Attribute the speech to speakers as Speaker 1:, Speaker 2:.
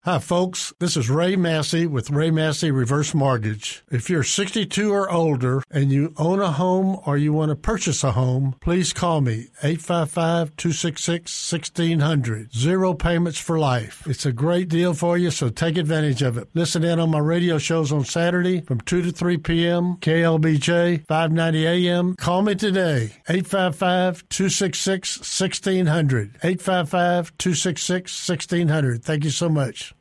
Speaker 1: Hi, folks. This is Ray Massey with Ray Massey Reverse Mortgage. If you're 62 or older and you own a home or you want to purchase a home, please call me, 855-266-1600. Zero payments for life. It's a great deal for you, so take advantage of it. Listen in on my radio shows on Saturday from 2 to 3 p.m., KLBJ, 590 a.m. Call me today, 855-266-1600. 855-266-1600. Thank you so much.